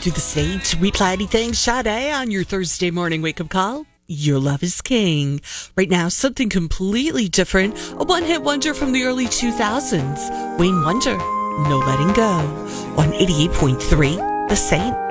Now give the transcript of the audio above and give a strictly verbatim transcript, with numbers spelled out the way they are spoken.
through the state. We play anything Sade on your Thursday morning wake-up call. Your love is king. Right now, something completely different. A one-hit wonder from the early two thousands. Wayne Wonder, No Letting Go. On eighty-eight point three, The Saint.